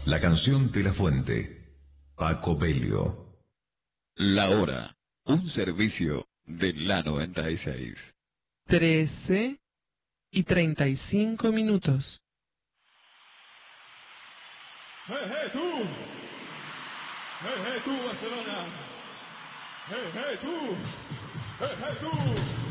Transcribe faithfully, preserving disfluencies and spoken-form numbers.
La canción de la fuente. Paco Belio. La hora. Un servicio de la noventa y seis. Trece y treinta y cinco minutos. ¡Hey, hey, tú! ¡Hey, hey, tú, Barcelona! ¡Hey, hey, tú! ¡Hey, hey, tú!